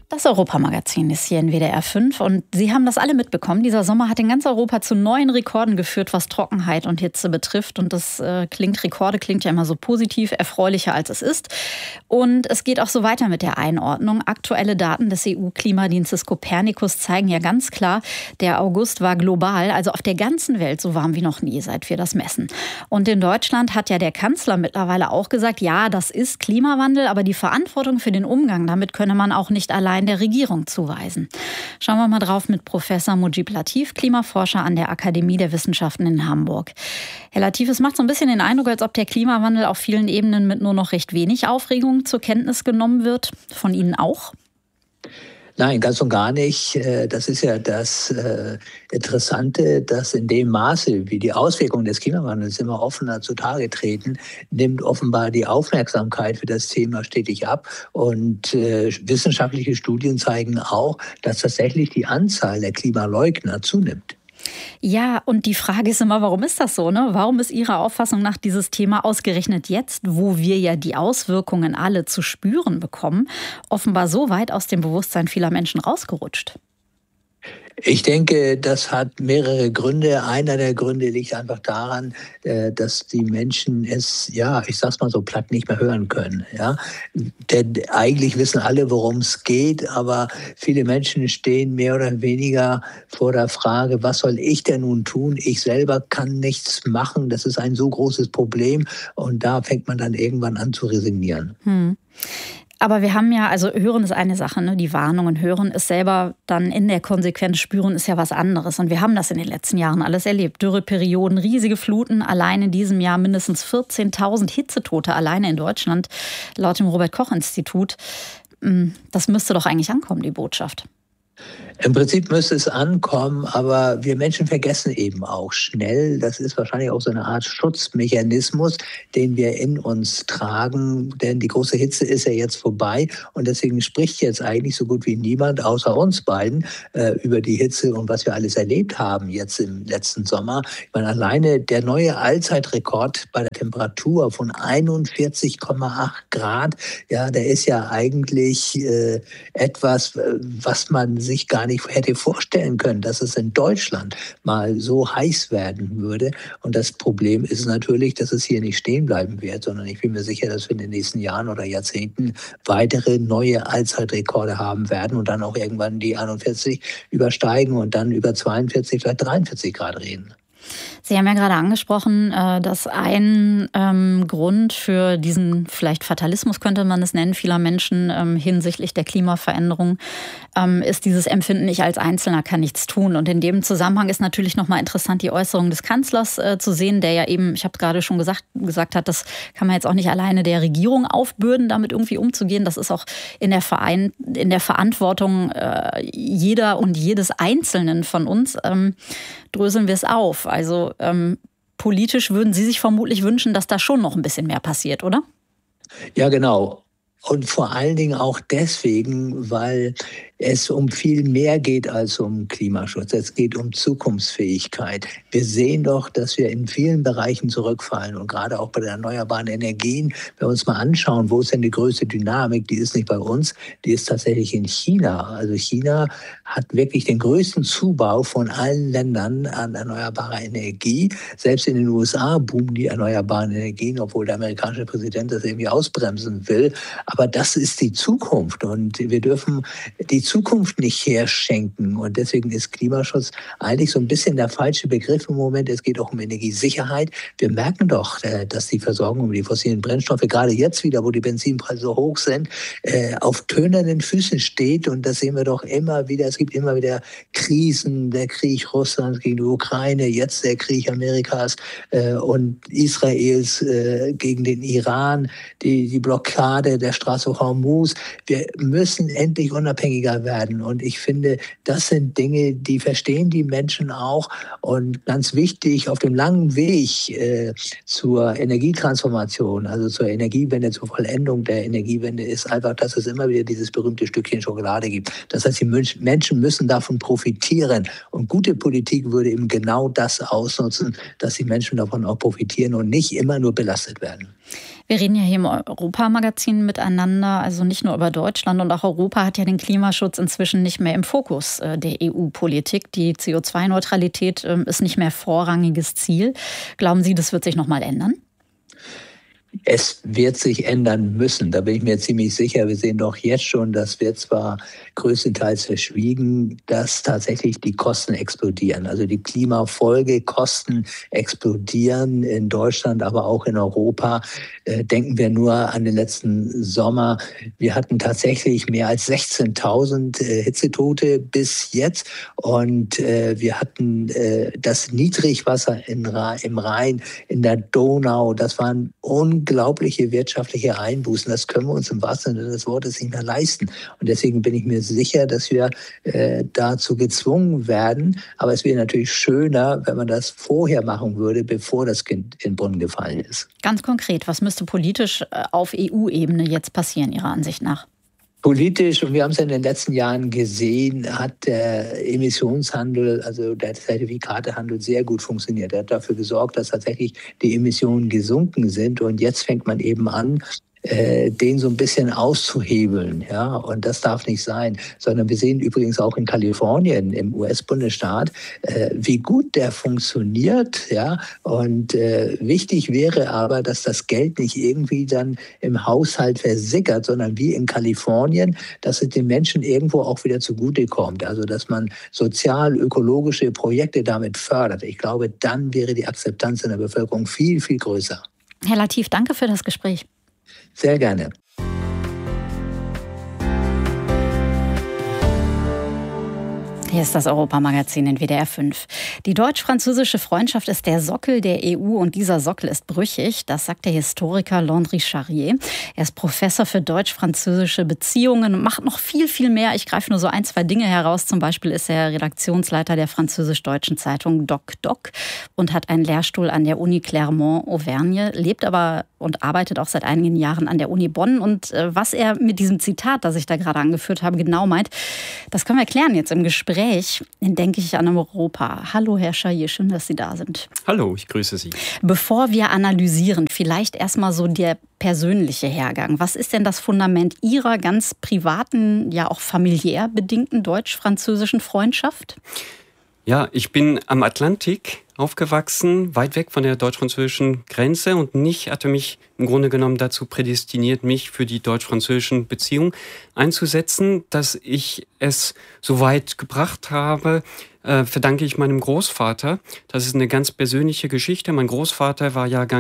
Das Europamagazin ist hier in WDR 5 und Sie haben das alle mitbekommen. Dieser Sommer hat in ganz Europa zu neuen Rekorden geführt, was Trockenheit und Hitze betrifft. Und Rekorde klingt ja immer so positiv, erfreulicher als es ist. Und es geht auch so weiter mit der Einordnung. Aktuelle Daten des EU-Klimadienstes Copernicus zeigen ja ganz klar, der August war global, also auf der ganzen Welt so warm wie noch nie, seit wir das messen. Und in Deutschland hat ja der Kanzler mittlerweile auch gesagt, ja, das ist Klimawandel, aber die Verantwortung für den Umgang damit könne man auch nicht allein der Regierung zuweisen. Schauen wir mal drauf mit Professor Mujib Latif, Klimaforscher an der Akademie der Wissenschaften in Hamburg. Herr Latif, es macht so ein bisschen den Eindruck, als ob der Klimawandel auf vielen Ebenen mit nur noch recht wenig Aufregung zur Kenntnis genommen wird. Von Ihnen auch? Nein, ganz und gar nicht. Das ist ja das Interessante, dass in dem Maße, wie die Auswirkungen des Klimawandels immer offener zutage treten, nimmt offenbar die Aufmerksamkeit für das Thema stetig ab. Und wissenschaftliche Studien zeigen auch, dass tatsächlich die Anzahl der Klimaleugner zunimmt. Ja, und die Frage ist immer, warum ist das so, ne? Warum ist Ihrer Auffassung nach dieses Thema ausgerechnet jetzt, wo wir ja die Auswirkungen alle zu spüren bekommen, offenbar so weit aus dem Bewusstsein vieler Menschen rausgerutscht? Ich denke, das hat mehrere Gründe. Einer der Gründe liegt einfach daran, dass die Menschen es, ja, ich sag's mal so platt, nicht mehr hören können. Ja? Denn eigentlich wissen alle, worum es geht, aber viele Menschen stehen mehr oder weniger vor der Frage, was soll ich denn nun tun? Ich selber kann nichts machen. Das ist ein so großes Problem. Und da fängt man dann irgendwann an zu resignieren. Aber wir haben ja, also hören ist eine Sache, ne? Die Warnungen hören, ist selber dann in der Konsequenz spüren, ist ja was anderes. Und wir haben das in den letzten Jahren alles erlebt. Dürreperioden, riesige Fluten, allein in diesem Jahr mindestens 14.000 Hitzetote alleine in Deutschland, laut dem Robert-Koch-Institut. Das müsste doch eigentlich ankommen, die Botschaft. Im Prinzip müsste es ankommen, aber wir Menschen vergessen eben auch schnell. Das ist wahrscheinlich auch so eine Art Schutzmechanismus, den wir in uns tragen. Denn die große Hitze ist ja jetzt vorbei und deswegen spricht jetzt eigentlich so gut wie niemand außer uns beiden über die Hitze und was wir alles erlebt haben jetzt im letzten Sommer. Ich meine, alleine der neue Allzeitrekord bei der Temperatur von 41,8 Grad, ja, der ist ja eigentlich etwas, was man sich gar nicht hätte vorstellen können, dass es in Deutschland mal so heiß werden würde. Und das Problem ist natürlich, dass es hier nicht stehen bleiben wird, sondern ich bin mir sicher, dass wir in den nächsten Jahren oder Jahrzehnten weitere neue Allzeitrekorde haben werden und dann auch irgendwann die 41 übersteigen und dann über 42, vielleicht 43 Grad reden. Sie haben ja gerade angesprochen, dass ein Grund für diesen vielleicht Fatalismus, könnte man es nennen, vieler Menschen hinsichtlich der Klimaveränderung ist dieses Empfinden, ich als Einzelner kann nichts tun. Und in dem Zusammenhang ist natürlich nochmal interessant, die Äußerung des Kanzlers zu sehen, der ja eben, ich habe gerade schon gesagt hat, das kann man jetzt auch nicht alleine der Regierung aufbürden, damit irgendwie umzugehen. Das ist auch in der Verantwortung jeder und jedes Einzelnen von uns. Dröseln wir es auf. Also politisch würden Sie sich vermutlich wünschen, dass da schon noch ein bisschen mehr passiert, oder? Ja, genau. Und vor allen Dingen auch deswegen, weil es um viel mehr geht als um Klimaschutz. Es geht um Zukunftsfähigkeit. Wir sehen doch, dass wir in vielen Bereichen zurückfallen und gerade auch bei den erneuerbaren Energien, wenn wir uns mal anschauen, wo ist denn die größte Dynamik, die ist nicht bei uns, die ist tatsächlich in China. Also China hat wirklich den größten Zubau von allen Ländern an erneuerbarer Energie. Selbst in den USA boomen die erneuerbaren Energien, obwohl der amerikanische Präsident das irgendwie ausbremsen will. Aber das ist die Zukunft und wir dürfen die Zukunft nicht herschenken. Und deswegen ist Klimaschutz eigentlich so ein bisschen der falsche Begriff im Moment. Es geht auch um Energiesicherheit. Wir merken doch, dass die Versorgung über die fossilen Brennstoffe, gerade jetzt wieder, wo die Benzinpreise so hoch sind, auf tönernen Füßen steht. Und das sehen wir doch immer wieder. Es gibt immer wieder Krisen, der Krieg Russlands gegen die Ukraine, jetzt der Krieg Amerikas und Israels gegen den Iran, die Blockade der Straße Hormuz. Wir müssen endlich unabhängiger werden. Und ich finde, das sind Dinge, die verstehen die Menschen auch. Und ganz wichtig, auf dem langen Weg zur Energietransformation, also zur Energiewende, zur Vollendung der Energiewende, ist einfach, dass es immer wieder dieses berühmte Stückchen Schokolade gibt. Das heißt, die Menschen müssen davon profitieren. Und gute Politik würde eben genau das ausnutzen, dass die Menschen davon auch profitieren und nicht immer nur belastet werden. Wir reden ja hier im Europa-Magazin miteinander, also nicht nur über Deutschland. Und auch Europa hat ja den Klimaschutz inzwischen nicht mehr im Fokus der EU-Politik. Die CO2-Neutralität ist nicht mehr vorrangiges Ziel. Glauben Sie, das wird sich noch mal ändern? Es wird sich ändern müssen, da bin ich mir ziemlich sicher. Wir sehen doch jetzt schon, das wird zwar größtenteils verschwiegen, dass tatsächlich die Kosten explodieren. Also die Klimafolgekosten explodieren in Deutschland, aber auch in Europa. Denken wir nur an den letzten Sommer. Wir hatten tatsächlich mehr als 16.000 Hitzetote bis jetzt. Und wir hatten das Niedrigwasser im Rhein, in der Donau. Das waren unglaubliche wirtschaftliche Einbußen. Das können wir uns im wahrsten Sinne des Wortes nicht mehr leisten. Und deswegen bin ich mir sicher, dass wir dazu gezwungen werden. Aber es wäre natürlich schöner, wenn man das vorher machen würde, bevor das Kind in den Brunnen gefallen ist. Ganz konkret, was müsste politisch auf EU-Ebene jetzt passieren, Ihrer Ansicht nach? Politisch, und wir haben es in den letzten Jahren gesehen, hat der Emissionshandel, also der Zertifikatehandel sehr gut funktioniert. Er hat dafür gesorgt, dass tatsächlich die Emissionen gesunken sind. Und jetzt fängt man eben an, den so ein bisschen auszuhebeln, ja, und das darf nicht sein, sondern wir sehen übrigens auch in Kalifornien, im US-Bundesstaat, wie gut der funktioniert, ja, und wichtig wäre aber, dass das Geld nicht irgendwie dann im Haushalt versickert, sondern wie in Kalifornien, dass es den Menschen irgendwo auch wieder zugutekommt, also dass man sozial-ökologische Projekte damit fördert. Ich glaube, dann wäre die Akzeptanz in der Bevölkerung viel, viel größer. Herr Latif, danke für das Gespräch. Sehr gerne. Hier ist das Europamagazin in WDR 5. Die deutsch-französische Freundschaft ist der Sockel der EU und dieser Sockel ist brüchig. Das sagt der Historiker Landry Charrier. Er ist Professor für deutsch-französische Beziehungen und macht noch viel, viel mehr. Ich greife nur so ein, zwei Dinge heraus. Zum Beispiel ist er Redaktionsleiter der französisch-deutschen Zeitung Doc Doc und hat einen Lehrstuhl an der Uni Clermont-Auvergne, lebt aber und arbeitet auch seit einigen Jahren an der Uni Bonn. Und was er mit diesem Zitat, das ich da gerade angeführt habe, genau meint, das können wir klären jetzt im Gespräch. Denke ich an Europa. Hallo, Herr Charrier, schön, dass Sie da sind. Hallo, ich grüße Sie. Bevor wir analysieren, vielleicht erstmal so der persönliche Hergang. Was ist denn das Fundament Ihrer ganz privaten, ja auch familiär bedingten deutsch-französischen Freundschaft? Ja, ich bin am Atlantik aufgewachsen, weit weg von der deutsch-französischen Grenze und hatte mich im Grunde genommen dazu prädestiniert, mich für die deutsch-französischen Beziehungen einzusetzen. Dass ich es so weit gebracht habe, verdanke ich meinem Großvater. Das ist eine ganz persönliche Geschichte. Mein Großvater war Jahrgang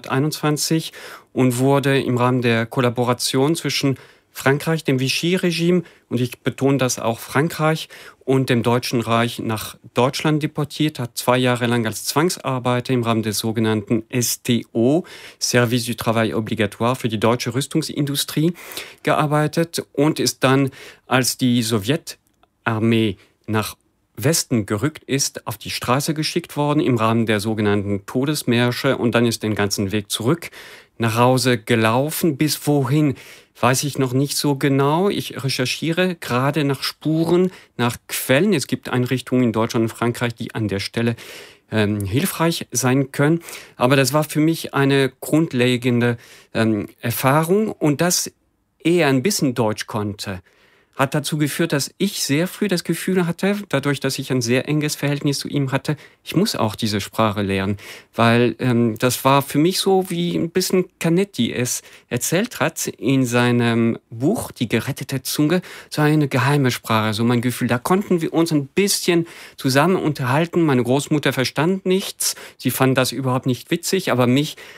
1921 und wurde im Rahmen der Kollaboration zwischen Frankreich, dem Vichy-Regime, und ich betone das auch Frankreich, und dem Deutschen Reich nach Deutschland deportiert, hat 2 Jahre lang als Zwangsarbeiter im Rahmen des sogenannten STO, Service du Travail Obligatoire, für die deutsche Rüstungsindustrie gearbeitet und ist dann, als die Sowjetarmee nach Westen gerückt ist, auf die Straße geschickt worden im Rahmen der sogenannten Todesmärsche, und dann ist den ganzen Weg zurück nach Hause gelaufen. Bis wohin, weiß ich noch nicht so genau. Ich recherchiere gerade nach Spuren, nach Quellen. Es gibt Einrichtungen in Deutschland und Frankreich, die an der Stelle hilfreich sein können. Aber das war für mich eine grundlegende Erfahrung, und dass er ein bisschen Deutsch konnte, hat dazu geführt, dass ich sehr früh das Gefühl hatte, dadurch, dass ich ein sehr enges Verhältnis zu ihm hatte, ich muss auch diese Sprache lernen. Weil das war für mich so, wie ein bisschen Canetti es erzählt hat in seinem Buch Die gerettete Zunge, so eine geheime Sprache, so mein Gefühl. Da konnten wir uns ein bisschen zusammen unterhalten. Meine Großmutter verstand nichts, sie fand das überhaupt nicht witzig, aber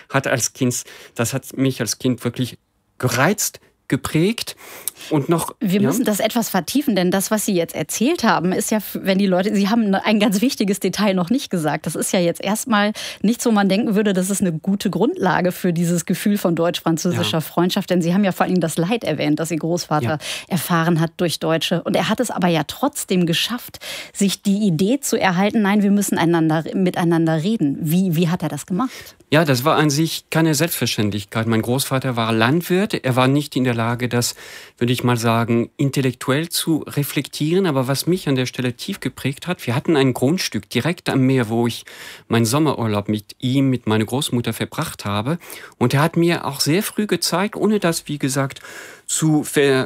das hat mich als Kind wirklich gereizt, geprägt. Und noch, wir müssen das etwas vertiefen, denn das, was Sie jetzt erzählt haben, ist ja, wenn die Leute, Sie haben ein ganz wichtiges Detail noch nicht gesagt. Das ist ja jetzt erstmal nichts, wo man denken würde, das ist eine gute Grundlage für dieses Gefühl von deutsch-französischer Freundschaft. Denn Sie haben ja vor allem das Leid erwähnt, das Ihr Großvater erfahren hat durch Deutsche. Und er hat es aber ja trotzdem geschafft, sich die Idee zu erhalten, nein, wir müssen miteinander reden. Wie hat er das gemacht? Ja, das war an sich keine Selbstverständlichkeit. Mein Großvater war Landwirt. Er war nicht in der Lage, das, würde ich mal sagen, intellektuell zu reflektieren. Aber was mich an der Stelle tief geprägt hat, wir hatten ein Grundstück direkt am Meer, wo ich meinen Sommerurlaub mit ihm, mit meiner Großmutter verbracht habe. Und er hat mir auch sehr früh gezeigt, ohne das, wie gesagt, zu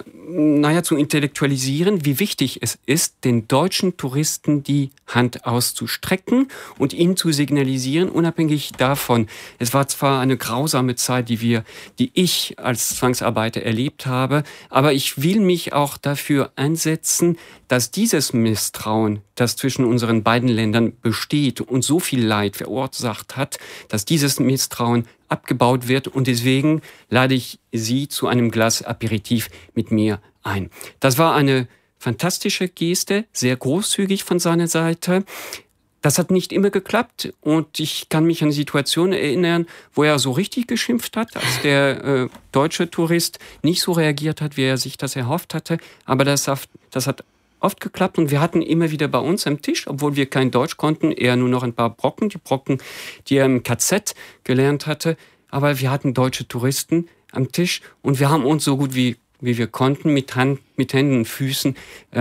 intellektualisieren, wie wichtig es ist, den deutschen Touristen die Hand auszustrecken und ihnen zu signalisieren, unabhängig davon. Es war zwar eine grausame Zeit, die ich als Zwangsarbeiter erlebt habe, aber ich will mich auch dafür einsetzen, dass dieses Misstrauen, das zwischen unseren beiden Ländern besteht und so viel Leid verursacht hat, dass dieses Misstrauen abgebaut wird, und deswegen lade ich Sie zu einem Glas Aperitif mit mir ein. Das war eine fantastische Geste, sehr großzügig von seiner Seite. Das hat nicht immer geklappt, und ich kann mich an Situationen erinnern, wo er so richtig geschimpft hat, als der deutsche Tourist nicht so reagiert hat, wie er sich das erhofft hatte. Aber das hat oft geklappt, und wir hatten immer wieder bei uns am Tisch, obwohl wir kein Deutsch konnten, eher nur noch ein paar Brocken, die er im KZ gelernt hatte. Aber wir hatten deutsche Touristen am Tisch, und wir haben uns so gut wie wir konnten mit Händen und Füßen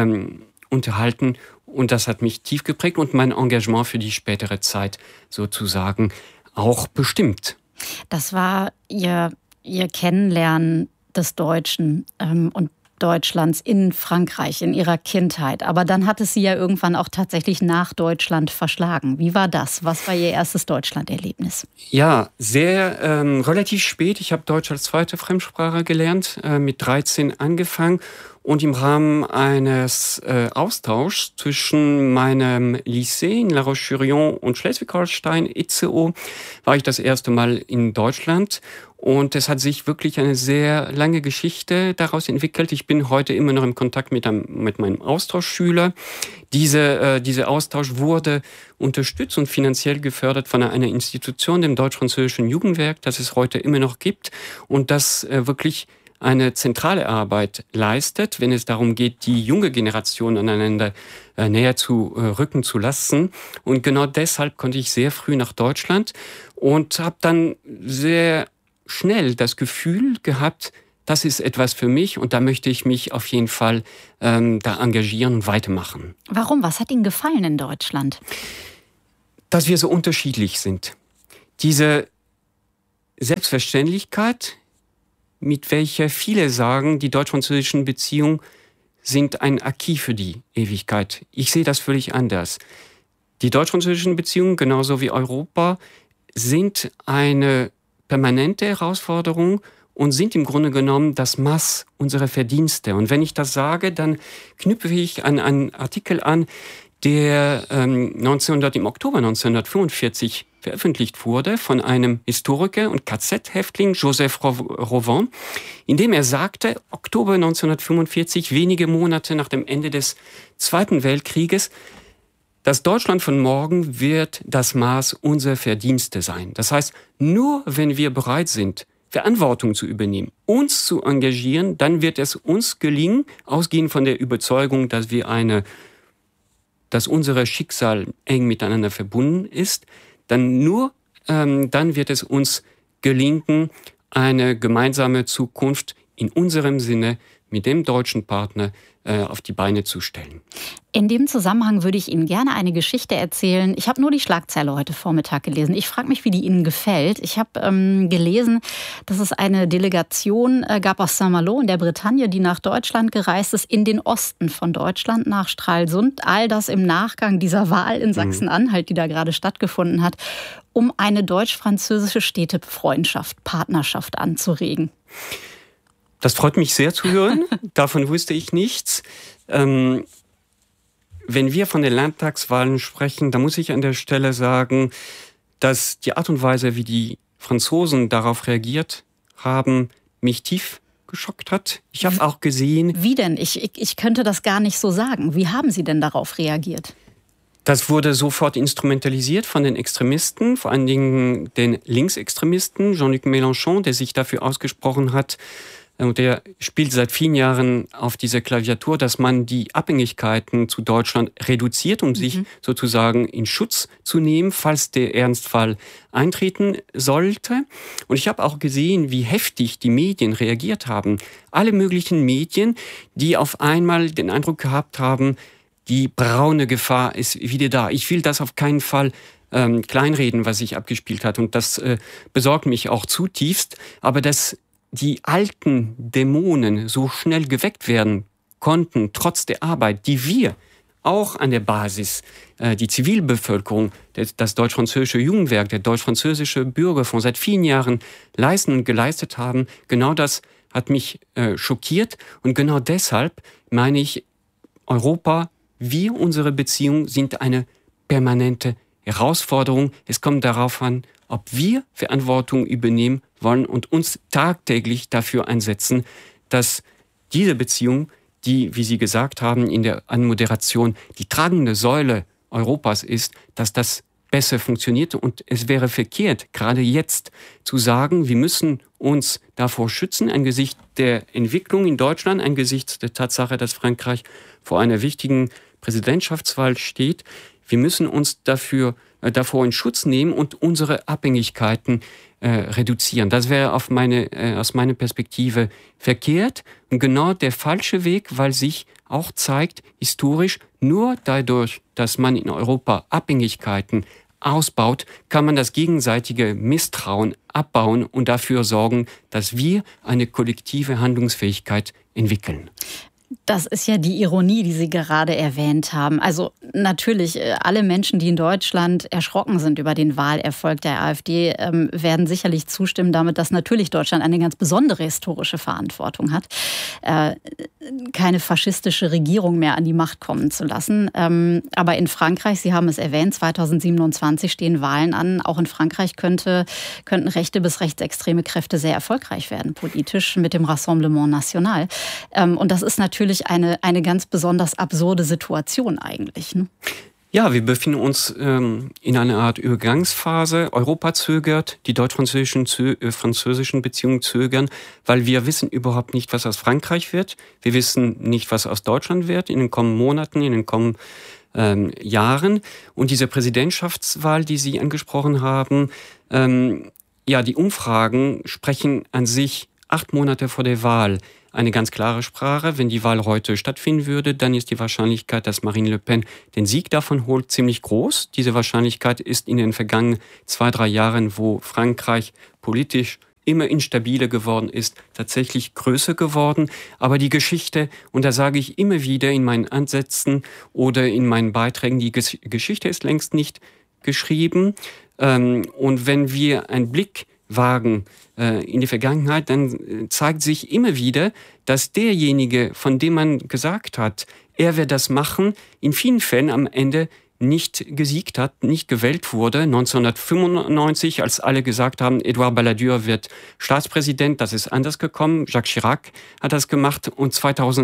unterhalten. Und das hat mich tief geprägt und mein Engagement für die spätere Zeit sozusagen auch bestimmt. Das war Ihr Kennenlernen des Deutschen und Deutschlands in Frankreich, in Ihrer Kindheit. Aber dann hat es Sie ja irgendwann auch tatsächlich nach Deutschland verschlagen. Wie war das? Was war Ihr erstes Deutschland-Erlebnis? Ja, relativ spät. Ich habe Deutsch als zweite Fremdsprache gelernt, mit 13 angefangen. Und im Rahmen eines Austauschs zwischen meinem Lycée in La Roche-sur-Yon und Schleswig-Holstein, ECO, war ich das erste Mal in Deutschland. Und es hat sich wirklich eine sehr lange Geschichte daraus entwickelt. Ich bin heute immer noch im Kontakt mit meinem Austauschschüler. Dieser Austausch wurde unterstützt und finanziell gefördert von einer Institution, dem Deutsch-Französischen Jugendwerk, das es heute immer noch gibt und das wirklich eine zentrale Arbeit leistet, wenn es darum geht, die junge Generation aneinander näher zu rücken zu lassen. Und genau deshalb konnte ich sehr früh nach Deutschland und habe dann sehr schnell das Gefühl gehabt, das ist etwas für mich, und da möchte ich mich auf jeden Fall da engagieren und weitermachen. Warum? Was hat Ihnen gefallen in Deutschland? Dass wir so unterschiedlich sind. Diese Selbstverständlichkeit, mit welcher viele sagen, die deutsch-französischen Beziehungen sind ein Acquis für die Ewigkeit. Ich sehe das völlig anders. Die deutsch-französischen Beziehungen, genauso wie Europa, sind eine permanente Herausforderung und sind im Grunde genommen das Maß unserer Verdienste. Und wenn ich das sage, dann knüpfe ich an einen Artikel an, der im Oktober 1945 veröffentlicht wurde von einem Historiker und KZ-Häftling, Joseph Rowan, in dem er sagte, Oktober 1945, wenige Monate nach dem Ende des Zweiten Weltkrieges, das Deutschland von morgen wird das Maß unserer Verdienste sein. Das heißt, nur wenn wir bereit sind, Verantwortung zu übernehmen, uns zu engagieren, dann wird es uns gelingen, ausgehend von der Überzeugung, dass unser Schicksal eng miteinander verbunden ist, dann wird es uns gelingen, eine gemeinsame Zukunft in unserem Sinne mit dem deutschen Partner auf die Beine zu stellen. In dem Zusammenhang würde ich Ihnen gerne eine Geschichte erzählen. Ich habe nur die Schlagzeile heute Vormittag gelesen. Ich frage mich, wie die Ihnen gefällt. Ich habe gelesen, dass es eine Delegation gab aus Saint-Malo in der Bretagne, die nach Deutschland gereist ist, in den Osten von Deutschland, nach Stralsund. All das im Nachgang dieser Wahl in Sachsen-Anhalt, die da gerade stattgefunden hat, um eine deutsch-französische Städtefreundschaft, Partnerschaft anzuregen. Das freut mich sehr zu hören. Davon wusste ich nichts. Wenn wir von den Landtagswahlen sprechen, da muss ich an der Stelle sagen, dass die Art und Weise, wie die Franzosen darauf reagiert haben, mich tief geschockt hat. Ich habe auch gesehen... Wie denn? Ich könnte das gar nicht so sagen. Wie haben Sie denn darauf reagiert? Das wurde sofort instrumentalisiert von den Extremisten, vor allen Dingen den Linksextremisten, Jean-Luc Mélenchon, der sich dafür ausgesprochen hat, und der spielt seit vielen Jahren auf dieser Klaviatur, dass man die Abhängigkeiten zu Deutschland reduziert, um sich sozusagen in Schutz zu nehmen, falls der Ernstfall eintreten sollte. Und ich habe auch gesehen, wie heftig die Medien reagiert haben. Alle möglichen Medien, die auf einmal den Eindruck gehabt haben, die braune Gefahr ist wieder da. Ich will das auf keinen Fall kleinreden, was sich abgespielt hat. Und das besorgt mich auch zutiefst. Aber dass die alten Dämonen so schnell geweckt werden konnten, trotz der Arbeit, die wir auch an der Basis, die Zivilbevölkerung, das deutsch-französische Jugendwerk, der deutsch-französische Bürgerfonds seit vielen Jahren leisten und geleistet haben, genau das hat mich schockiert. Und genau deshalb meine ich, Europa, unsere Beziehungen sind eine permanente Herausforderung. Es kommt darauf an, ob wir Verantwortung übernehmen wollen und uns tagtäglich dafür einsetzen, dass diese Beziehung, die, wie Sie gesagt haben, in der Anmoderation die tragende Säule Europas ist, dass das besser funktioniert. Und es wäre verkehrt, gerade jetzt zu sagen, wir müssen uns davor schützen, angesichts der Entwicklung in Deutschland, angesichts der Tatsache, dass Frankreich vor einer wichtigen Präsidentschaftswahl steht. Wir müssen uns davor in Schutz nehmen und unsere Abhängigkeiten reduzieren. Das wäre aus meiner Perspektive verkehrt und genau der falsche Weg, weil sich auch zeigt, historisch, nur dadurch, dass man in Europa Abhängigkeiten ausbaut, kann man das gegenseitige Misstrauen abbauen und dafür sorgen, dass wir eine kollektive Handlungsfähigkeit entwickeln. Das ist ja die Ironie, die Sie gerade erwähnt haben. Also natürlich, alle Menschen, die in Deutschland erschrocken sind über den Wahlerfolg der AfD, werden sicherlich zustimmen damit, dass natürlich Deutschland eine ganz besondere historische Verantwortung hat, keine faschistische Regierung mehr an die Macht kommen zu lassen. Aber in Frankreich, Sie haben es erwähnt, 2027 stehen Wahlen an. Auch in Frankreich könnten rechte bis rechtsextreme Kräfte sehr erfolgreich werden, politisch, mit dem Rassemblement National. Und das ist natürlich eine ganz besonders absurde Situation eigentlich. Ne? Ja, wir befinden uns in einer Art Übergangsphase. Europa zögert, die deutsch-französischen Beziehungen zögern, weil wir wissen überhaupt nicht, was aus Frankreich wird. Wir wissen nicht, was aus Deutschland wird in den kommenden Monaten, in den kommenden Jahren. Und diese Präsidentschaftswahl, die Sie angesprochen haben, die Umfragen sprechen an sich 8 Monate vor der Wahl eine ganz klare Sprache. Wenn die Wahl heute stattfinden würde, dann ist die Wahrscheinlichkeit, dass Marine Le Pen den Sieg davon holt, ziemlich groß. Diese Wahrscheinlichkeit ist in den vergangenen 2-3 Jahren, wo Frankreich politisch immer instabiler geworden ist, tatsächlich größer geworden. Aber die Geschichte, und da sage ich immer wieder in meinen Ansätzen oder in meinen Beiträgen, die Geschichte ist längst nicht geschrieben. Und wenn wir einen Blick wagen in die Vergangenheit, dann zeigt sich immer wieder, dass derjenige, von dem man gesagt hat, er wird das machen, in vielen Fällen am Ende nicht gesiegt hat, nicht gewählt wurde. 1995, als alle gesagt haben, Edouard Balladur wird Staatspräsident, das ist anders gekommen. Jacques Chirac hat das gemacht und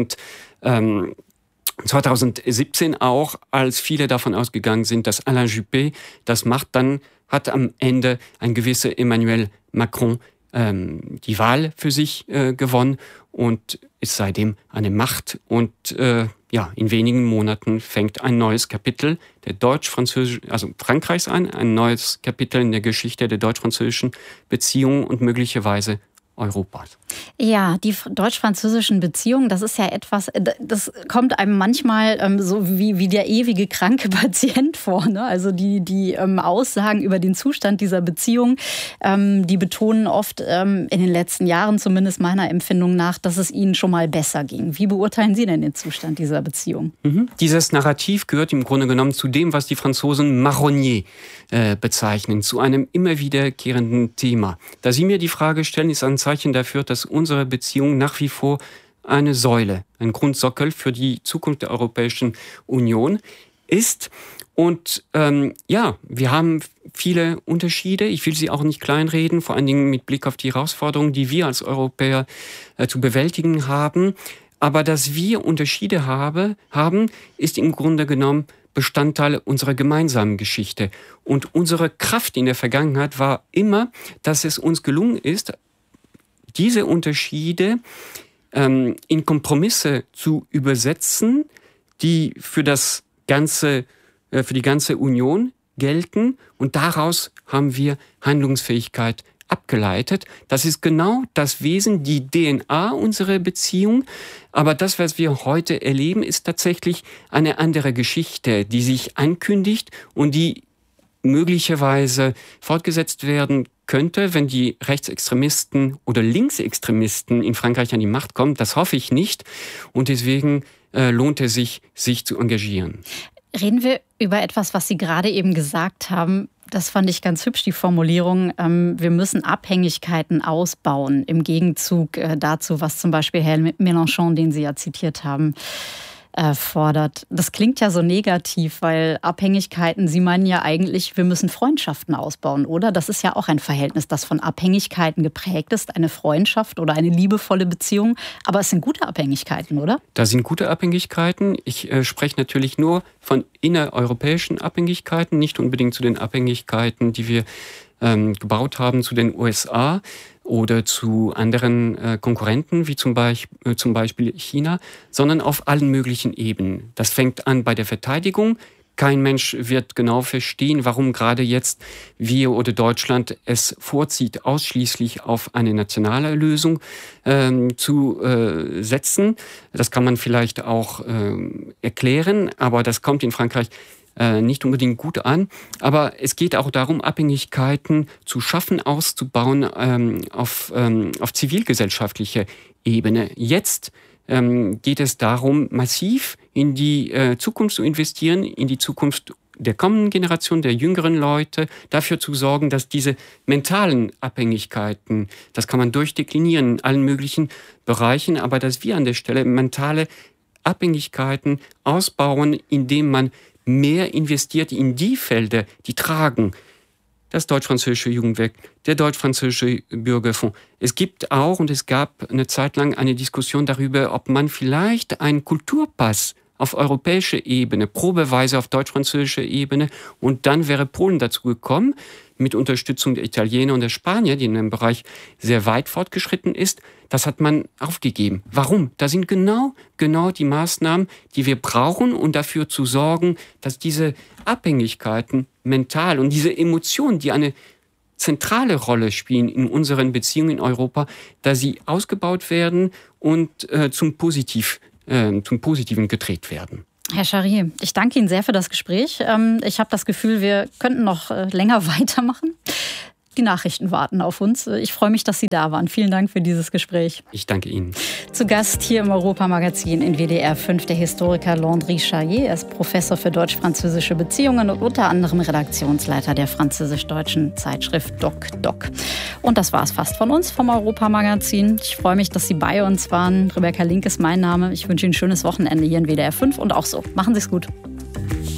2017 auch, als viele davon ausgegangen sind, dass Alain Juppé das macht, dann hat am Ende ein gewisser Emmanuel Macron die Wahl für sich gewonnen und ist seitdem eine Macht. Und in wenigen Monaten fängt ein neues Kapitel der Frankreichs an, ein neues Kapitel in der Geschichte der deutsch-französischen Beziehungen und möglicherweise Europas. Ja, die deutsch-französischen Beziehungen, das ist ja etwas, das kommt einem manchmal so wie der ewige kranke Patient vor. Ne? Also die Aussagen über den Zustand dieser Beziehung, die betonen oft in den letzten Jahren, zumindest meiner Empfindung nach, dass es ihnen schon mal besser ging. Wie beurteilen Sie denn den Zustand dieser Beziehung? Dieses Narrativ gehört im Grunde genommen zu dem, was die Franzosen Marronnier bezeichnen, zu einem immer wiederkehrenden Thema. Da Sie mir die Frage stellen, ist ein Zeichen dafür, dass unsere Beziehung nach wie vor eine Säule, ein Grundsockel für die Zukunft der Europäischen Union ist. Und wir haben viele Unterschiede. Ich will sie auch nicht kleinreden, vor allen Dingen mit Blick auf die Herausforderungen, die wir als Europäer zu bewältigen haben. Aber dass wir Unterschiede haben, ist im Grunde genommen Bestandteil unserer gemeinsamen Geschichte. Und unsere Kraft in der Vergangenheit war immer, dass es uns gelungen ist, diese Unterschiede in Kompromisse zu übersetzen, die für die ganze Union gelten. Und daraus haben wir Handlungsfähigkeit abgeleitet. Das ist genau das Wesen, die DNA unserer Beziehung. Aber das, was wir heute erleben, ist tatsächlich eine andere Geschichte, die sich ankündigt und die möglicherweise fortgesetzt werden könnte, wenn die Rechtsextremisten oder Linksextremisten in Frankreich an die Macht kommen. Das hoffe ich nicht. Und deswegen lohnt es sich zu engagieren. Reden wir über etwas, was Sie gerade eben gesagt haben. Das fand ich ganz hübsch, die Formulierung. Wir müssen Abhängigkeiten ausbauen, im Gegenzug dazu, was zum Beispiel Herr Mélenchon, den Sie ja zitiert haben, fordert. Das klingt ja so negativ, weil Abhängigkeiten, Sie meinen ja eigentlich, wir müssen Freundschaften ausbauen, oder? Das ist ja auch ein Verhältnis, das von Abhängigkeiten geprägt ist, eine Freundschaft oder eine liebevolle Beziehung. Aber es sind gute Abhängigkeiten, oder? Das sind gute Abhängigkeiten. Ich spreche natürlich nur von innereuropäischen Abhängigkeiten, nicht unbedingt zu den Abhängigkeiten, die wir gebaut haben zu den USA oder zu anderen Konkurrenten, wie zum Beispiel China, sondern auf allen möglichen Ebenen. Das fängt an bei der Verteidigung. Kein Mensch wird genau verstehen, warum gerade jetzt wir oder Deutschland es vorzieht, ausschließlich auf eine nationale Lösung zu setzen. Das kann man vielleicht auch erklären, aber das kommt in Frankreich nicht unbedingt gut an. Aber es geht auch darum, Abhängigkeiten zu schaffen, auszubauen auf zivilgesellschaftlicher Ebene. Jetzt geht es darum, massiv in die Zukunft zu investieren, in die Zukunft der kommenden Generation, der jüngeren Leute, dafür zu sorgen, dass diese mentalen Abhängigkeiten, das kann man durchdeklinieren in allen möglichen Bereichen, aber dass wir an der Stelle mentale Abhängigkeiten ausbauen, indem man mehr investiert in die Felder, die tragen. Das Deutsch-Französische Jugendwerk, der Deutsch-Französische Bürgerfonds. Es gibt auch und es gab eine Zeit lang eine Diskussion darüber, ob man vielleicht einen Kulturpass auf europäischer Ebene, probeweise auf deutsch-französischer Ebene, und dann wäre Polen dazu gekommen, mit Unterstützung der Italiener und der Spanier, die in einem Bereich sehr weit fortgeschritten ist. Das hat man aufgegeben. Warum? Da sind genau die Maßnahmen, die wir brauchen, um dafür zu sorgen, dass diese Abhängigkeiten mental und diese Emotionen, die eine zentrale Rolle spielen in unseren Beziehungen in Europa, dass sie ausgebaut werden und zum Positiven gedreht werden. Herr Charrier, ich danke Ihnen sehr für das Gespräch. Ich habe das Gefühl, wir könnten noch länger weitermachen. Die Nachrichten warten auf uns. Ich freue mich, dass Sie da waren. Vielen Dank für dieses Gespräch. Ich danke Ihnen. Zu Gast hier im Europa-Magazin in WDR 5 der Historiker Landry Charrier. Er ist Professor für deutsch-französische Beziehungen und unter anderem Redaktionsleiter der französisch-deutschen Zeitschrift Doc. Und das war es fast von uns, vom Europa-Magazin. Ich freue mich, dass Sie bei uns waren. Rebecca Link ist mein Name. Ich wünsche Ihnen ein schönes Wochenende hier in WDR 5 und auch so. Machen Sie es gut.